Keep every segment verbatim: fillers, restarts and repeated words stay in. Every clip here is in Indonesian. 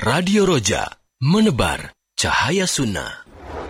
Radio Roja, menebar cahaya sunnah.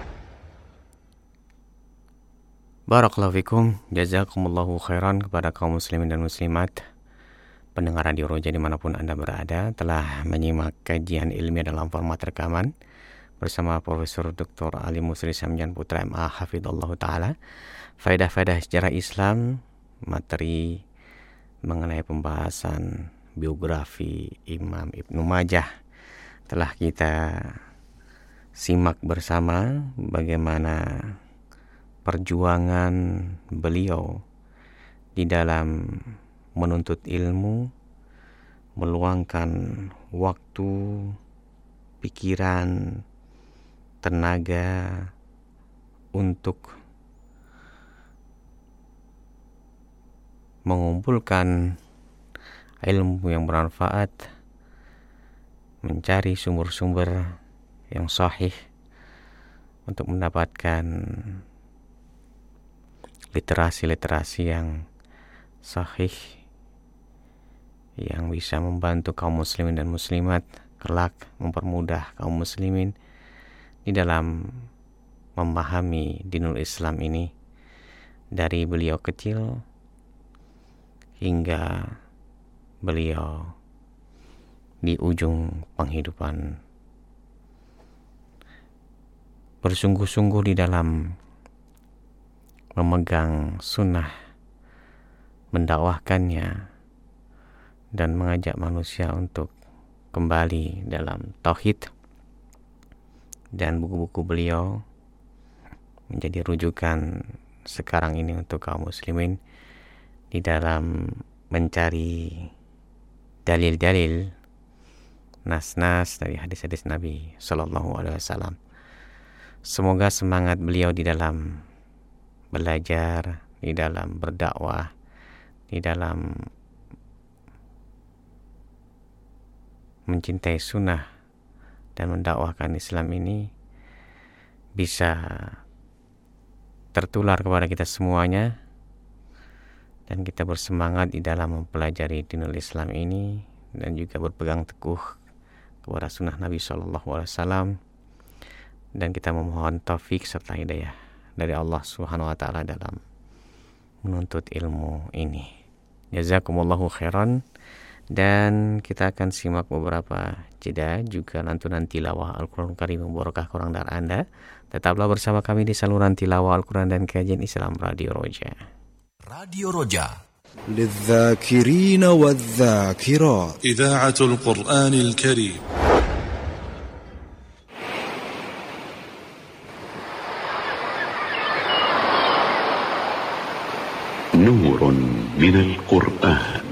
Barakallahu fikum, jazakumullahu khairan kepada kaum muslimin dan muslimat pendengar Radio Roja dimanapun Anda berada, telah menyimak kajian ilmiah dalam format rekaman bersama Profesor Doktor Ali Musri Samjan Putra M A Hafidhullah Ta'ala. Faedah-faedah sejarah Islam, materi mengenai pembahasan biografi Imam Ibnu Majah telah kita simak bersama bagaimana perjuangan beliau di dalam menuntut ilmu, meluangkan waktu, pikiran, tenaga untuk mengumpulkan ilmu yang bermanfaat, mencari sumber-sumber yang sahih untuk mendapatkan literasi-literasi yang sahih yang bisa membantu kaum muslimin dan muslimat kelak, mempermudah kaum muslimin di dalam memahami dinul Islam ini dari beliau kecil hingga beliau di ujung penghidupan. Bersungguh-sungguh di dalam memegang sunnah, mendakwahkannya, dan mengajak manusia untuk kembali dalam tauhid. Dan buku-buku beliau menjadi rujukan sekarang ini untuk kaum muslimin di dalam mencari dalil-dalil, nas-nas dari hadis-hadis Nabi Sallallahu Alaihi Wasallam. Semoga semangat beliau di dalam belajar, di dalam berdakwah, di dalam mencintai sunnah dan mendakwahkan Islam ini bisa tertular kepada kita semuanya, dan kita bersemangat di dalam mempelajari dinul Islam ini dan juga berpegang teguh kepada sunnah Nabi Sallallahu Alaihi Wasallam, dan kita memohon taufik serta hidayah dari Allah Subhanahu Wa Taala dalam menuntut ilmu ini. Jazakumullahu khairan. Dan kita akan simak beberapa jeda juga lantunan tilawah Al-Quran Karim Mubarakah kurang dari Anda. Tetaplah bersama kami di saluran tilawah Al-Quran dan kajian Islam Radio Roja. Radio Roja, للذاكرين والذاكرات إذاعة القرآن الكريم. نور من القرآن.